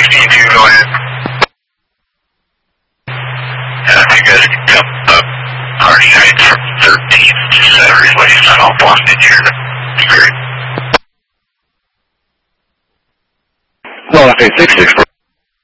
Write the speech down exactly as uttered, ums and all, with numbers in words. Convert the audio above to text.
Steve, you go ahead. Uh, if you guys can come up Hardy Heights from thirteenth to Saturday, like it's not all blocked in here. That'd be great. Well, okay, six six